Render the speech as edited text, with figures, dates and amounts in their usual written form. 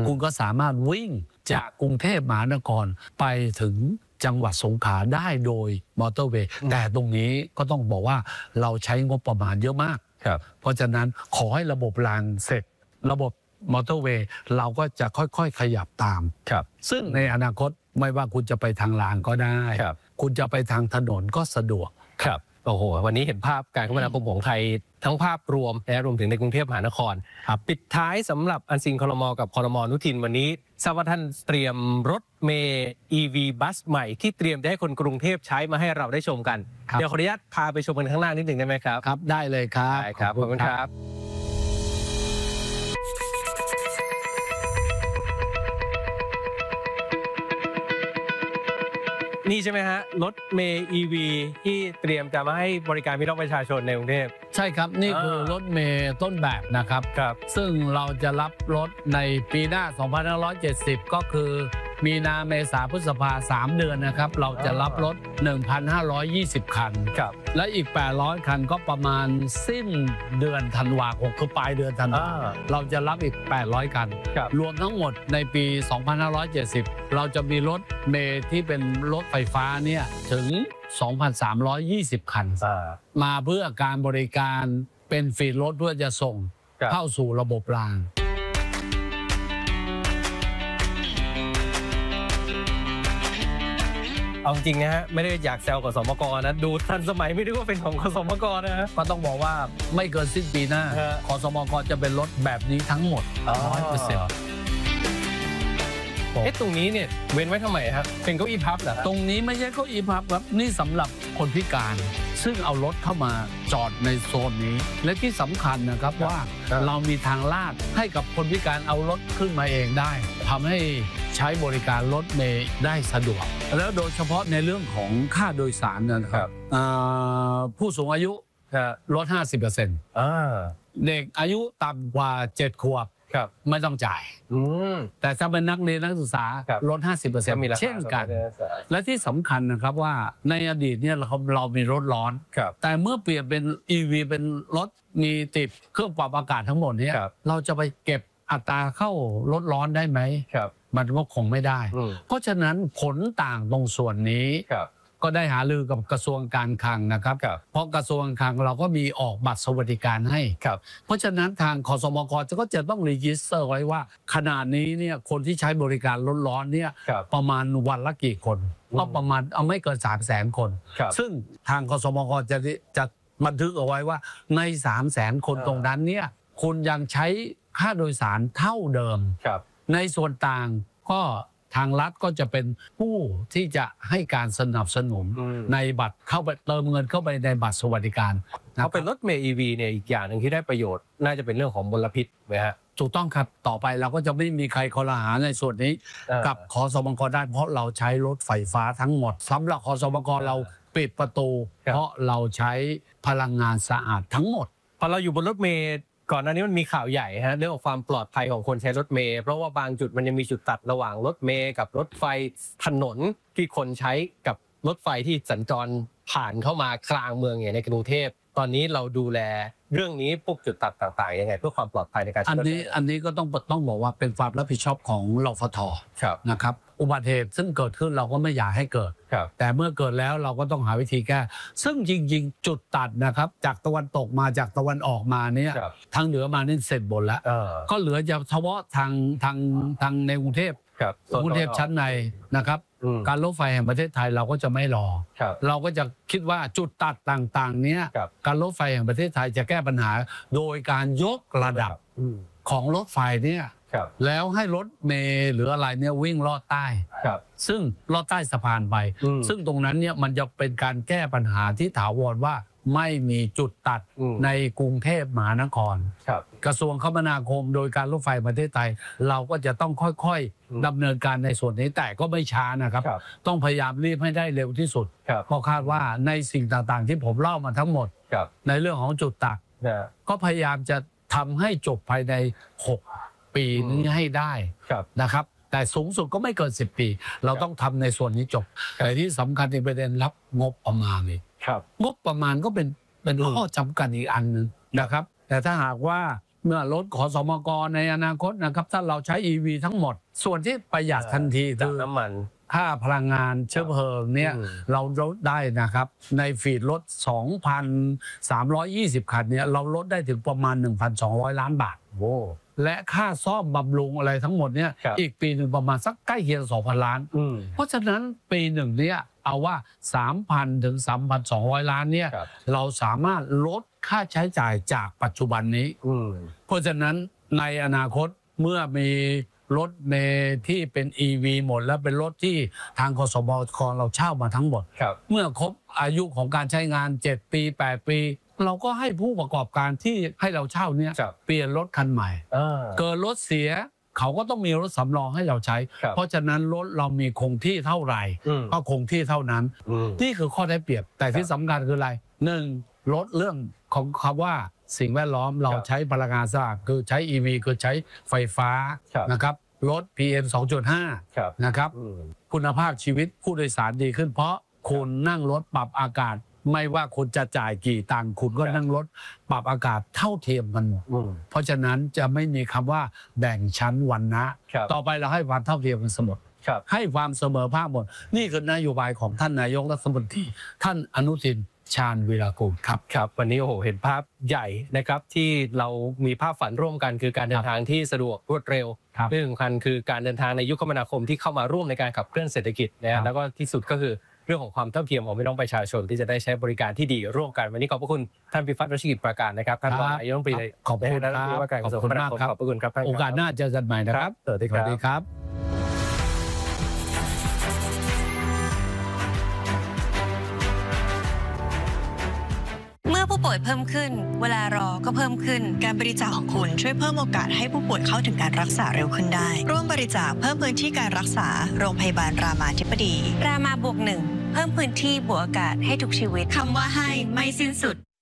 คุณก็สามารถวิ่งจากกรุงเทพมหานครไปถึงจังหวัดสงขลาได้โดยมอเตอร์เวย์แต่ตรงนี้ก็ต้องบอกว่าเราใช้งบประมาณเยอะมากเพราะฉะนั้นขอให้ระบบรางเสร็จระบบมอเตอร์เวย์เราก็จะค่อยๆขยับตามซึ่งในอนาคตไม่ว่าคุณจะไปทางรางก็ได้คุณจะไปทางถนนก็สะดวกครับโอ้โหวันนี้เห็นภาพการคมนาคมของไทยทั้งภาพรวมและรวมถึงในกรุงเทพมหานครปิดท้ายสำหรับอันซินครม.กับครม.อนุทินวันนี้ทราบว่าท่านเตรียมรถเมล์ EV บัสใหม่ที่เตรียมจะให้คนกรุงเทพใช้มาให้เราได้ชมกันเดี๋ยวขออนุญาตพาไปชมกันข้างหน้านิดหนึ่งได้ไหมครับครับได้เลยครับได้ครับขอบคุณครับนี่ใช่ไหมฮะรถเมล์ EV ที่เตรียมจะมาให้บริการพี่น้องประชาชนในกรุงเทพใช่ครับนี่คือรถเมล์ต้นแบบนะครับซึ่งเราจะรับรถในปีหน้า 2570 ก็คือมีนาเมษาพฤษภา3 เดือนนะครับเราจะรับรถ 1,520 คันและอีก800 คันก็ประมาณสิ้นเดือนธันวาคมคือปลายเดือนธันวาเราจะรับอีก800 คันรวมทั้งหมดในปี 2570 เราจะมีรถเมล์ที่เป็นรถไฟฟ้าเนี่ยถึง 2,320 คันมาเพื่อการบริการเป็นฟรีรถเพื่อจะส่งเข้าสู่ระบบรางเอาจริงนะฮะไม่ได้อยากแซวกับสมกนะดูทันสมัยไม่ได้ว่าเป็นของสมกนะฮะก็ต้องบอกว่าไม่เกินสิ้นปีหน้าขสมกจะเป็นรถแบบนี้ทั้งหมด 100% ตรงนี้เนี่ยเว้นไว้ทำไมครับเป็นเก้าอี้พับเหรอตรงนี้ไม่ใช่เก้าอี้พับครับนี่สำหรับคนพิการซึ่งเอารถเข้ามาจอดในโซนนี้และที่สำคัญนะครับว่าเรามีทางลาดให้กับคนพิการเอารถขึ้นมาเองได้ทำให้ใช้บริการรถเมล์ได้สะดวกแล้วโดยเฉพาะในเรื่องของค่าโดยสารนะครับผู้สูงอายุลด 50%เด็กอายุต่ำกว่า7 ขวบไม่ต้องจ่ายแต่ถ้าเป็นนักเรียนนักศึกษาลด 50% เช่นกันและที่สำคัญนะครับว่าในอดีตเนี่ยเรามีรถร้อนแต่เมื่อเปลี่ยนเป็น EV เป็นรถมีติดเครื่องปรับอากาศทั้งหมดนี้เราจะไปเก็บอัตราเข้ารถร้อนได้ไหมมันก็คงไม่ได้เพราะฉะนั้นผลต่างตรงส่วนนี้ก็ได้หารือกับกระทรวงการคลังนะครับเพราะกระทรวงการคลังเราก็มีออกบัตรสวัสดิการให้เพราะฉะนั้นทางคสมกก็จะต้องรีจิสเตอร์ไว้ว่าขณะนี้เนี่ยคนที่ใช้บริการรถร้อนเนี่ยประมาณวันละกี่คนก็ประมาณเอาไม่เกิน 300,000 คนซึ่งทางคสมกจะบันทึกเอาไว้ว่าใน 300,000 คนตรงนั้นเนี่ยคุณยังใช้ค่าโดยสารเท่าเดิมในส่วนต่างก็ทางรัฐก็จะเป็นผู้ที่จะให้การสนับสนุนในบัตรเข้าไปเติมเงินเข้าไปในบัตรสวัสดิการเขาเป็นรถเมล์ EV เนี่ยอีกอย่างหนึ่งที่ได้ประโยชน์น่าจะเป็นเรื่องของมลพิษไหมฮะถูกต้องครับต่อไปเราก็จะไม่มีใครคอรหาในส่วนนี้กับคสมกได้เพราะเราใช้รถไฟฟ้าทั้งหมดสำหรับคสมกเราปิดประตูเพราะเราใช้พลังงานสะอาดทั้งหมดพอเราอยู่บนรถเมล์ก่อนหน้านี้มันมีข่าวใหญ่ฮะเรื่องของความปลอดภัยของคนใช้รถเมล์เพราะว่าบางจุดมันยังมีจุดตัดระหว่างรถเมล์กับรถไฟถนนที่คนใช้กับรถไฟที่สัญจรผ่านเข้ามากลางเมืองอย่างในกรุงเทพตอนนี้เราดูแลเรื่องนี้พวกจุดตัดต่างๆยังไงเพื่อความปลอดภัยในการใช้รถอันนี้ก็ต้องบอกว่าเป็นความรับผิดชอบของรฟท.นะครับอุบัติเหตุซึ่งเกิดขึ้นเราก็ไม่อยากให้เกิดแต่เมื่อเกิดแล้วเราก็ต้องหาวิธีแก้ซึ่งจริงๆจุดตัดนะครับจากตะวันตกมาจากตะวันออกมาเนี่ยทางเหนือมานี่เสร็จหมดแล้วก็เหลือเฉพาะทางในกรุงเทพชั้นในนะครับการรถไฟแห่งประเทศไทยเราก็จะไม่รอเราก็จะคิดว่าจุดตัดต่างๆเนี้ยการรถไฟแห่งประเทศไทยจะแก้ปัญหาโดยการยกระดับของรถไฟเนี่ยแล้วให้รถเมล์หรืออะไรเนี่ยวิ่งลอดใต้ซึ่งลอดใต้สะพานไปซึ่งตรงนั้นเนี่ยมันจะเป็นการแก้ปัญหาที่ถาวรว่าไม่มีจุดตัดในกรุงเทพมหานครกระทรวงคมนาคมโดยการรถไฟประเทศไทยเราก็จะต้องค่อยๆดำเนินการในส่วนนี้แต่ก็ไม่ช้านะครับต้องพยายามรีบให้ได้เร็วที่สุดเพราะคาดว่าในสิ่งต่างๆที่ผมเล่ามาทั้งหมดในเรื่องของจุดตัดก็พยายามจะทำให้จบภายใน6 ปีนี้ให้ได้นะครับแต่สูงสุดก็ไม่เกิน10 ปีเราต้องทำในส่วนนี้จบแต่ที่สำคัญในประเด็นรับงบประมาณนี่งบประมาณก็เป็นข้อจำกัดอีกอันนึงนะครับแต่ถ้าหากว่าเมื่อรถขสมกในอนาคตนะครับถ้าเราใช้ EV ทั้งหมด ส่วนที่ประหยัดทันทีจากคือน้ำมันค่าพลังงานเชื้อเพลิงเนี่ยเราลดได้นะครับในฟีดรถ 2,320 คันเนี่ยเราลดได้ถึงประมาณ 1,200 ล้านบาทโอ้และค่าซ่อมบำรุงอะไรทั้งหมดเนี่ยครับอีกปีหนึ่งประมาณสักใกล้เคียง 2,000 ล้าน เพราะฉะนั้นปีหนึ่งเนี่ยเอาว่า 3,000 ถึง 3,200 ล้านเนี่ยครับเราสามารถลดค่าใช้จ่ายจากปัจจุบันนี้ เพราะฉะนั้นในอนาคตเมื่อมีรถเมล์ที่เป็น EV หมดแล้วเป็นรถที่ทางคสมกเราเช่ามาทั้งหมดครับเมื่อครบอายุของการใช้งาน 7 ปี 8 ปี เราก็ให้ผู้ประกอบการที่ให้เราเช่าเนี่ยครับเปลี่ยนรถคันใหม่ เกิดรถเสียเขาก็ต้องมีรถสำรองให้เราใช้ครับเพราะฉะนั้นรถเรามีคงที่เท่าไหร่ ก็คงที่เท่านั้น นี่คือข้อได้เปรียบแต่ที่สำคัญคืออะไรหนึ่งลดเรื่องของคำว่าสิ่งแวดล้อมเราใช้พลังงานสะอาดคือใช้ EV คือใช้ไฟฟ้าครับนะครับลด PM 2.5 ครับนะครับคุณภาพชีวิตผู้โดยสารดีขึ้นเพราะคุณนั่งรถปรับอากาศ ไม่ว่าคุณจะจ่ายกี่ตังค์คุณก็นั่งรถปรับอากาศเท่าเทียมกันหมดเพราะฉะนั้นจะไม่มีคำว่าแบ่งชั้นวรรณะครับต่อไปเราให้ความเท่าเทียมกันเสมอครับให้ความเสมอภาคหมดนี่คือนโยบายของท่านนายกรัฐมนตรีท่านอนุทินชาญวีรกูลครับครับวันนี้โอ้โหเห็นภาพใหญ่นะครับที่เรามีภาพฝันร่วมกันคือการเดินทางที่สะดวกรวดเร็วครับเรื่องสำคัญคือการเดินทางในยุคคมนาคมที่เข้ามาร่วมในการขับเคลื่อนเศรษฐกิจนะครัฮะบแล้วก็ที่สุดก็คือเรื่องของความเท่าเทียมของพี่น้องประชาชนที่จะได้ใช้บริการที่ดีร่วมกันวันนี้ขอบพระคุณท่านพิพัฒน์รัชกิจประการนะครับท่านรองนายกรัฐมนตรีขอบคุณในฐานะรัฐมนตรีว่าการกระทรวงคมนาคมขอบพระคุณครับท่านโอกาสหน้าเจอกันใหม่นะครับสวัสดีครับเมื่อผู้ป่วยเพิ่มขึ้น เวลารอก็เพิ่มขึ้นการบริจาคของคุณช่วยเพิ่มโอกาสให้ผู้ป่วยเข้าถึงการรักษาเร็วขึ้นได้ ร่วมบริจาคเพิ่มพื้นที่การรักษาโรงพยาบาลรามาธิบดีรามาบวก 1 เพิ่มพื้นที่บวกอากาศให้ทุกชีวิตคำว่าให้ไม่สิ้นสุด